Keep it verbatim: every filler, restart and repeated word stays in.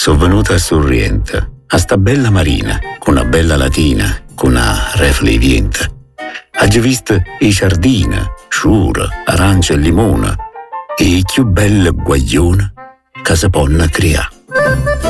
sono venuta a Sorrento, a sta bella marina, con una bella latina, con una refleviente. Oggi visto i giardini, sciura, arancia e limone, e i più belle guaglione che si possono creare.